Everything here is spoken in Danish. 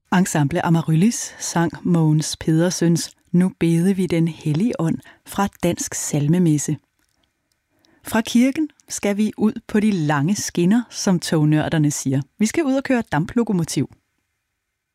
Ensemble Amaryllis sang Mogens Pedersens Nu bede vi den hellige ånd fra Dansk Salmemesse. Fra kirken skal vi ud på de lange skinner, som tognørderne siger. Vi skal ud og køre damplokomotiv.